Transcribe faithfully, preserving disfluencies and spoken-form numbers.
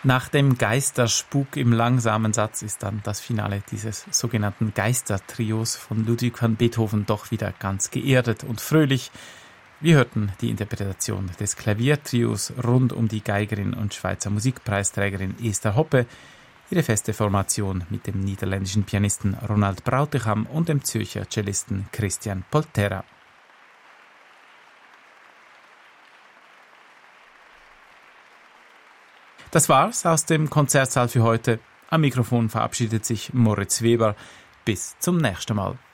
Nach dem Geisterspuk im langsamen Satz ist dann das Finale dieses sogenannten Geistertrios von Ludwig van Beethoven doch wieder ganz geerdet und fröhlich. Wir hörten die Interpretation des Klaviertrios rund um die Geigerin und Schweizer Musikpreisträgerin Esther Hoppe, ihre feste Formation mit dem niederländischen Pianisten Ronald Brauticham und dem Zürcher Cellisten Christian Polterra. Das war's aus dem Konzertsaal für heute. Am Mikrofon verabschiedet sich Moritz Weber. Bis zum nächsten Mal.